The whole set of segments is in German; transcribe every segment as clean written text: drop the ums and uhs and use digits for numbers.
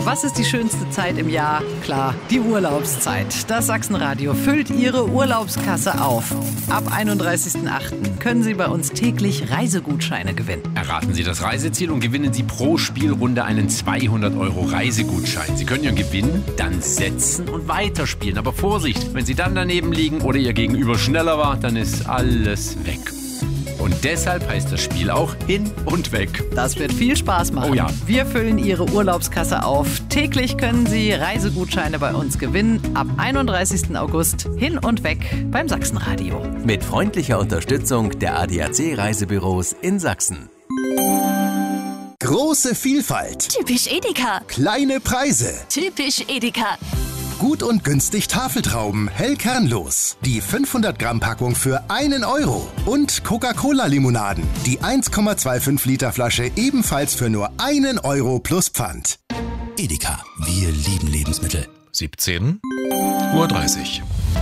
Was ist die schönste Zeit im Jahr? Klar, die Urlaubszeit. Das Sachsenradio füllt Ihre Urlaubskasse auf. Ab 31.08. können Sie bei uns täglich Reisegutscheine gewinnen. Erraten Sie das Reiseziel und gewinnen Sie pro Spielrunde einen 200 € Reisegutschein. Sie können Ihren Gewinn dann setzen und weiterspielen. Aber Vorsicht, wenn Sie dann daneben liegen oder Ihr Gegenüber schneller war, dann ist alles weg. Und deshalb heißt das Spiel auch Hin und Weg. Das wird viel Spaß machen. Oh ja. Wir füllen Ihre Urlaubskasse auf. Täglich können Sie Reisegutscheine bei uns gewinnen. Ab 31. August Hin und Weg beim Sachsenradio. Mit freundlicher Unterstützung der ADAC Reisebüros in Sachsen. Große Vielfalt. Typisch Edeka. Kleine Preise. Typisch Edeka. Gut und günstig Tafeltrauben, hell kernlos. Die 500 Gramm Packung für 1 €. Und Coca-Cola-Limonaden. Die 1,25 Liter Flasche ebenfalls für nur 1 € plus Pfand. Edeka, wir lieben Lebensmittel. 17:30 Uhr.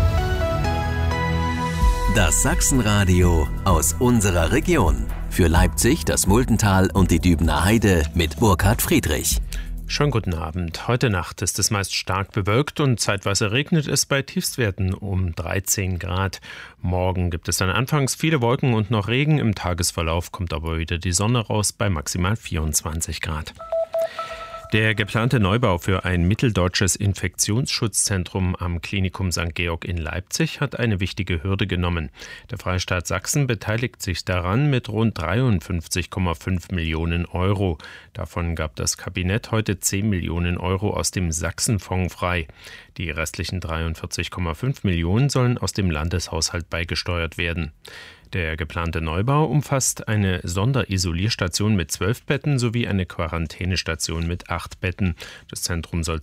Das Sachsenradio aus unserer Region. Für Leipzig, das Muldental und die Dübener Heide mit Burkhard Friedrich. Schönen guten Abend. Heute Nacht ist es meist stark bewölkt und zeitweise regnet es bei Tiefstwerten um 13 Grad. Morgen gibt es dann anfangs viele Wolken und noch Regen. Im Tagesverlauf kommt aber wieder die Sonne raus bei maximal 24 Grad. Der geplante Neubau für ein mitteldeutsches Infektionsschutzzentrum am Klinikum St. Georg in Leipzig hat eine wichtige Hürde genommen. Der Freistaat Sachsen beteiligt sich daran mit rund 53,5 Millionen €. Davon gab das Kabinett heute 10 Millionen € aus dem Sachsenfonds frei. Die restlichen 43,5 Millionen sollen aus dem Landeshaushalt beigesteuert werden. Der geplante Neubau umfasst eine Sonderisolierstation mit 12 Betten sowie eine Quarantänestation mit 8 Betten. Das Zentrum soll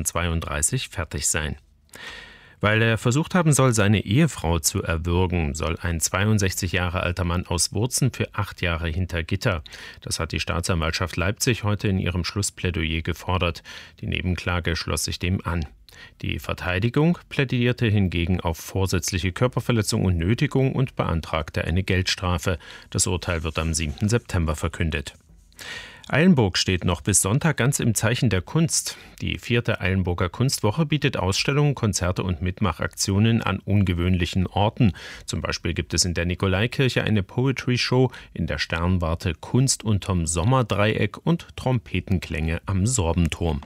2032 fertig sein. Weil er versucht haben soll, seine Ehefrau zu erwürgen, soll ein 62 Jahre alter Mann aus Wurzen für 8 Jahre hinter Gitter. Das hat die Staatsanwaltschaft Leipzig heute in ihrem Schlussplädoyer gefordert. Die Nebenklage schloss sich dem an. Die Verteidigung plädierte hingegen auf vorsätzliche Körperverletzung und Nötigung und beantragte eine Geldstrafe. Das Urteil wird am 7. September verkündet. Eilenburg steht noch bis Sonntag ganz im Zeichen der Kunst. Die 4. Eilenburger Kunstwoche bietet Ausstellungen, Konzerte und Mitmachaktionen an ungewöhnlichen Orten. Zum Beispiel gibt es in der Nikolaikirche eine Poetry-Show, in der Sternwarte Kunst unterm Sommerdreieck und Trompetenklänge am Sorbenturm.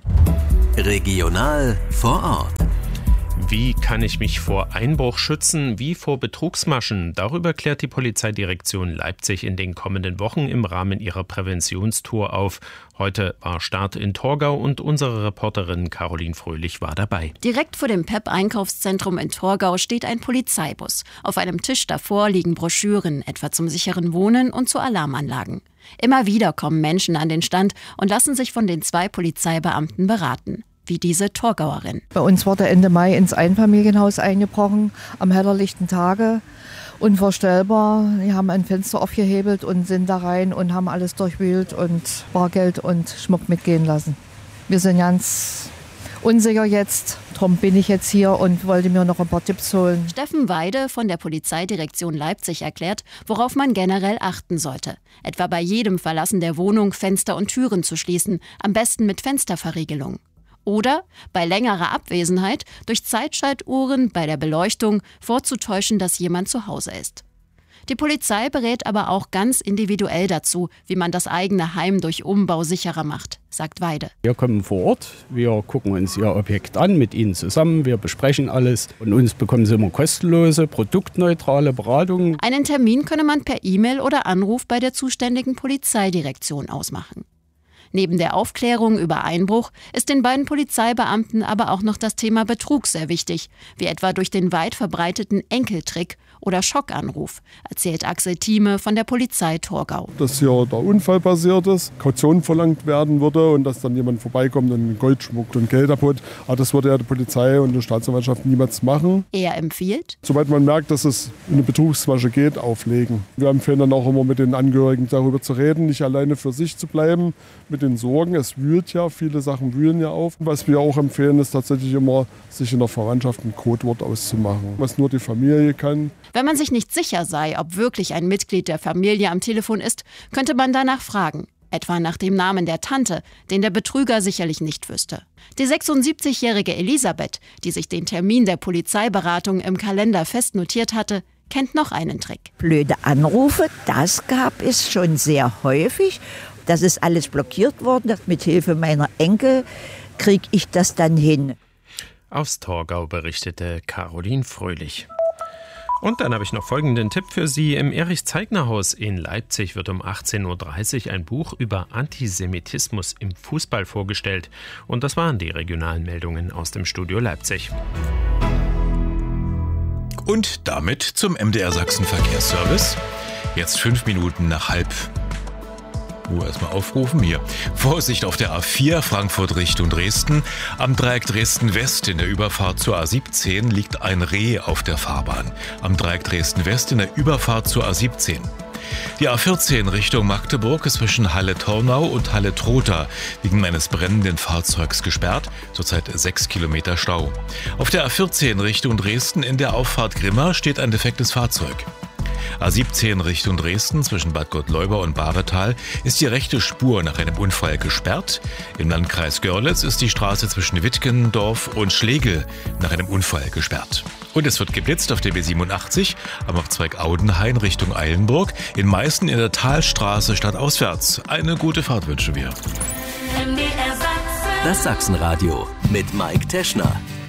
Regional vor Ort. Wie kann ich mich vor Einbruch schützen, wie vor Betrugsmaschen? Darüber klärt die Polizeidirektion Leipzig in den kommenden Wochen im Rahmen ihrer Präventionstour auf. Heute war Start in Torgau und unsere Reporterin Caroline Fröhlich war dabei. Direkt vor dem PEP-Einkaufszentrum in Torgau steht ein Polizeibus. Auf einem Tisch davor liegen Broschüren, etwa zum sicheren Wohnen und zu Alarmanlagen. Immer wieder kommen Menschen an den Stand und lassen sich von den 2 Polizeibeamten beraten. Wie diese Torgauerin. Bei uns wurde Ende Mai ins Einfamilienhaus eingebrochen, am hellerlichten Tage. Unvorstellbar. Die haben ein Fenster aufgehebelt und sind da rein und haben alles durchwühlt und Bargeld und Schmuck mitgehen lassen. Wir sind ganz unsicher jetzt. Darum bin ich jetzt hier und wollte mir noch ein paar Tipps holen. Steffen Weide von der Polizeidirektion Leipzig erklärt, worauf man generell achten sollte. Etwa bei jedem Verlassen der Wohnung Fenster und Türen zu schließen, am besten mit Fensterverriegelung. Oder bei längerer Abwesenheit durch Zeitschaltuhren bei der Beleuchtung vorzutäuschen, dass jemand zu Hause ist. Die Polizei berät aber auch ganz individuell dazu, wie man das eigene Heim durch Umbau sicherer macht, sagt Weide. Wir kommen vor Ort, wir gucken uns Ihr Objekt an mit Ihnen zusammen, wir besprechen alles und uns bekommen Sie immer kostenlose, produktneutrale Beratungen. Einen Termin könne man per E-Mail oder Anruf bei der zuständigen Polizeidirektion ausmachen. Neben der Aufklärung über Einbruch ist den beiden Polizeibeamten aber auch noch das Thema Betrug sehr wichtig, wie etwa durch den weit verbreiteten Enkeltrick oder Schockanruf, erzählt Axel Thieme von der Polizei Torgau. Dass hier der Unfall passiert ist, Kaution verlangt werden würde und dass dann jemand vorbeikommt und Goldschmuck und Geld abholt. Aber das würde ja die Polizei und die Staatsanwaltschaft niemals machen. Er empfiehlt, sobald man merkt, dass es in eine Betrugsmasche geht, auflegen. Wir empfehlen dann auch immer mit den Angehörigen darüber zu reden, nicht alleine für sich zu bleiben, mit den Sorgen. Es wühlt ja, viele Sachen wühlen ja auf. Was wir auch empfehlen, ist tatsächlich immer, sich in der Verwandtschaft ein Codewort auszumachen, was nur die Familie kann. Wenn man sich nicht sicher sei, ob wirklich ein Mitglied der Familie am Telefon ist, könnte man danach fragen. etwa nach dem Namen der Tante, den der Betrüger sicherlich nicht wüsste. Die 76-jährige Elisabeth, die sich den Termin der Polizeiberatung im Kalender fest notiert hatte, kennt noch einen Trick. Blöde Anrufe, das gab es schon sehr häufig. Das ist alles blockiert worden. Mit Hilfe meiner Enkel kriege ich das dann hin. Aus Torgau berichtete Caroline Fröhlich. Und dann habe ich noch folgenden Tipp für Sie. Im Erich-Zeigner-Haus in Leipzig wird um 18.30 Uhr ein Buch über Antisemitismus im Fußball vorgestellt. Und das waren die regionalen Meldungen aus dem Studio Leipzig. Und damit zum MDR Sachsen Verkehrsservice. Jetzt 5 Minuten nach 3:30. Erstmal aufrufen hier. Vorsicht auf der A4 Frankfurt Richtung Dresden. Am Dreieck Dresden West in der Überfahrt zur A17 liegt ein Reh auf der Fahrbahn. Am Dreieck Dresden West in der Überfahrt zur A17. Die A14 Richtung Magdeburg ist zwischen Halle-Tornau und Halle-Trotha wegen eines brennenden Fahrzeugs gesperrt. Zurzeit 6 Kilometer Stau. Auf der A14 Richtung Dresden in der Auffahrt Grimma steht ein defektes Fahrzeug. A17 Richtung Dresden zwischen Bad Gottleuba und Bahretal ist die rechte Spur nach einem Unfall gesperrt. Im Landkreis Görlitz ist die Straße zwischen Wittgendorf und Schlegel nach einem Unfall gesperrt. Und es wird geblitzt auf der B87 am Abzweig Audenhain Richtung Eilenburg. In Meißen in der Talstraße stadtauswärts. Eine gute Fahrt wünschen wir. Das Sachsenradio mit Mike Teschner.